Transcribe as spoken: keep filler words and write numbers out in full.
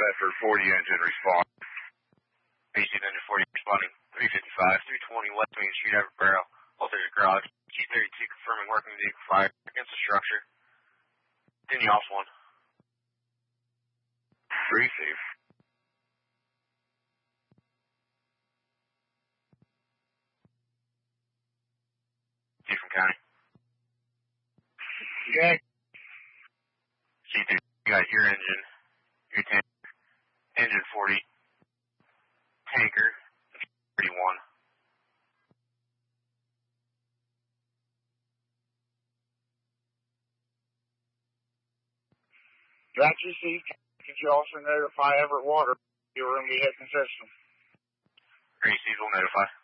Effort forty engine respond. B C Engine forty responding. three fifty-five, three twenty West Main Street, Everett Barrel. Voltage garage. G thirty-two confirming working vehicle fire against the structure. Continue off one. Receive. G from County. Yeah. C two, you got your engine, your tank, engine forty, tanker, thirty-one. Got you, C. Could you also notify Everett Water your room be hitting the system? Great, C's will notify.